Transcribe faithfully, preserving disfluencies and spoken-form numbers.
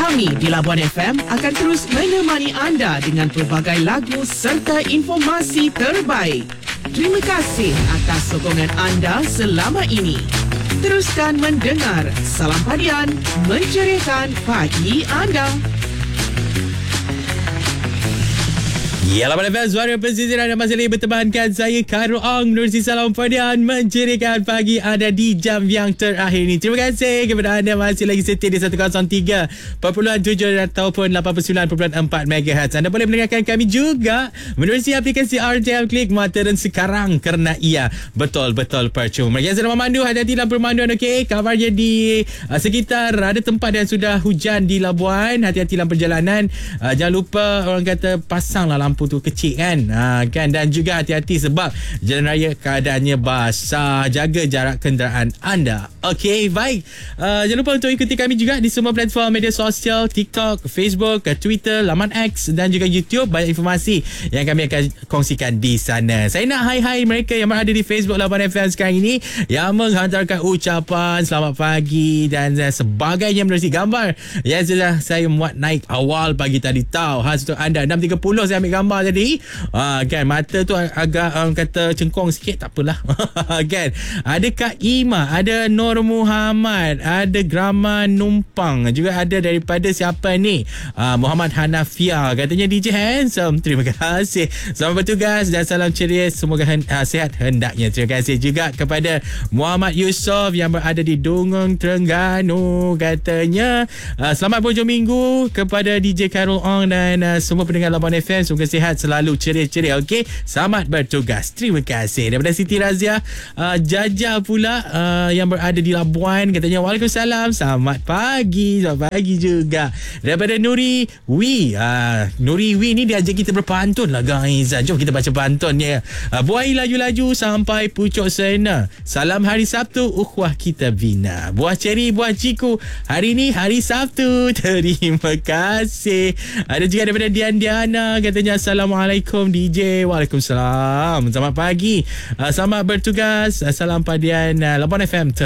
Kami di Labuan F M akan terus menemani anda dengan pelbagai lagu serta informasi terbaik. Terima kasih atas sokongan anda selama ini. Teruskan mendengar Salam Padian, menceriakan pagi anda. Ya, Labuan F M, suara pesisiran dan masih lagi bertemankan saya, Khairul Ong, menerusi Salam Padian, menceriakan pagi anda di jam yang terakhir ini. Terima kasih kepada anda masih lagi setia di seratus tiga perpuluhan tujuh ataupun lapan puluh sembilan perpuluhan empat megahertz. Anda boleh mendengarkan kami juga menerusi aplikasi R T M Klik Modern sekarang kerana ia betul-betul percuma. Yang sedang memandu, hati-hati dalam pemanduan, okey? Kabarnya di uh, sekitar ada tempat yang sudah hujan di Labuan. Hati-hati dalam perjalanan. Uh, jangan lupa orang kata pasanglah lampu tu kecil kan, ha, kan dan juga hati-hati sebab jalan raya keadaannya basah. Jaga jarak kenderaan anda. Okey, baik. Uh, jangan lupa untuk ikuti kami juga di semua platform media sosial, TikTok, Facebook, Twitter, laman X dan juga YouTube. Banyak informasi yang kami akan kongsikan di sana. Saya nak hai-hai mereka yang berada di Facebook Labuan F M sekarang ini yang menghantarkan ucapan selamat pagi dan sebagainya menerusi gambar yang sudah saya muat naik awal pagi tadi. Tahu khas untuk anda enam tiga puluh saya ambil gambar tadi, ha, kan mata tu agak um, kata cengkong sikit, tak apalah. Kan ada Kak Ima, ada Nur Muhammad, ada Grama Numpang, juga ada daripada siapa ni, uh, Muhammad Hanafia, katanya D J Handsome. Terima kasih, selamat bertugas dan salam ceria, semoga hen- uh, sihat hendaknya. Terima kasih juga kepada Muhammad Yusof yang berada di Dungung, Terengganu, katanya uh, selamat berhujung minggu kepada D J Khairul Ong dan uh, semua pendengar Labuan F M. Semoga sihat selalu, ceria-ceria. Okey, selamat bertugas. Terima kasih. Daripada Siti Razia, uh, Jaja pula uh, yang berada di Labuan, katanya Waalaikumsalam, selamat pagi. Selamat pagi juga. Daripada Nuri Wi, uh, Nuri Wi ni dia ajak kita berpantun lah guys. Jom kita baca pantunnya. uh, Buai laju-laju sampai pucuk sena, salam hari Sabtu ukhwah kita bina. Buah ceri, buah ciku, hari ni hari Sabtu. Terima kasih. Ada juga daripada Dian Diana, katanya Assalamualaikum D J. Waalaikumsalam, selamat pagi, uh, selamat bertugas. uh, Salam Padian, uh, Labuan F M